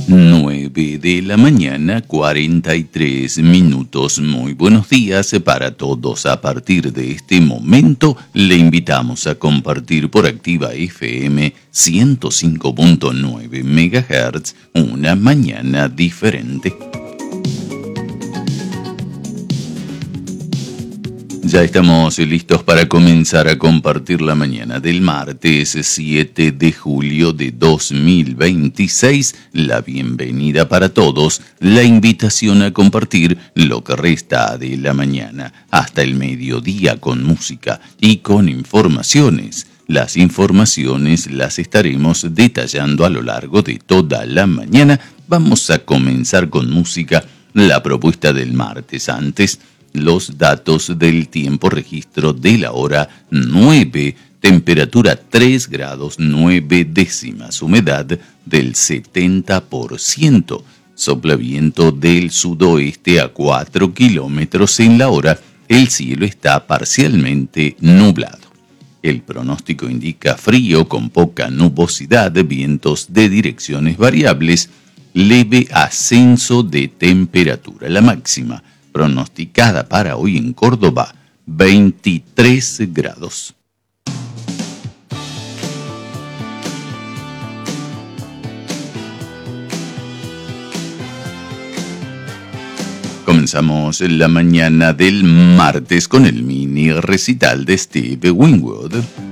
9 de la mañana, 43 minutos. Muy buenos días para todos. A partir de este momento, le invitamos a compartir por Activa FM 105.9 MHz una mañana diferente. Ya estamos listos para comenzar a compartir la mañana del martes 7 de julio de 2026. La bienvenida para todos, la invitación a compartir lo que resta de la mañana hasta el mediodía con música y con informaciones. Las informaciones las estaremos detallando a lo largo de toda la mañana. Vamos a comenzar con música, la propuesta del martes antes. Los datos del tiempo, registro de la hora 9, temperatura 3 grados 9 décimas, humedad del 70%, sopla viento del sudoeste a 4 kilómetros en la hora, el cielo está parcialmente nublado. El pronóstico indica frío con poca nubosidad, vientos de direcciones variables, leve ascenso de temperatura. La máxima pronosticada para hoy en Córdoba, 23 grados. Comenzamos la mañana del martes con el mini recital de Steve Winwood.